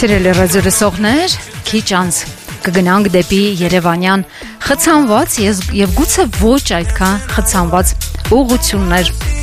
Սիրելի ռադիոլսողներ, քիչ անց կգնանք դեպի Երևանյան խցանված եւ գուցե ոչ այդքան խցանված ուղղություններ։